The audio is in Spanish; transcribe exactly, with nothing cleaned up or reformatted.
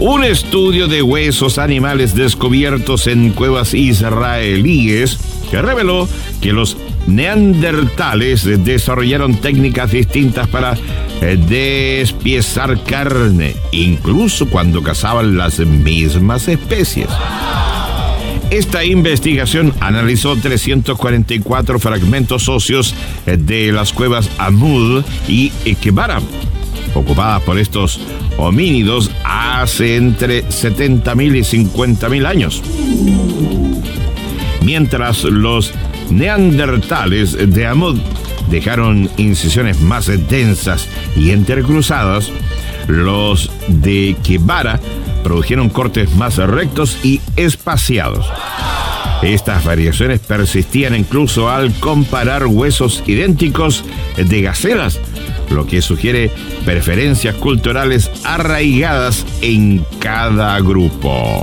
Un estudio de huesos animales descubiertos en cuevas israelíes que reveló que los neandertales desarrollaron técnicas distintas para despiezar carne, incluso cuando cazaban las mismas especies. Esta investigación analizó trescientos cuarenta y cuatro fragmentos óseos de las cuevas Amud y Equebara, ocupadas por estos homínidos hace entre setenta mil y cincuenta mil años. Mientras los neandertales de Amud dejaron incisiones más densas y entrecruzadas, los de Equebara produjeron cortes más rectos y espaciados. Estas variaciones persistían incluso al comparar huesos idénticos de gacelas, lo que sugiere preferencias culturales arraigadas en cada grupo.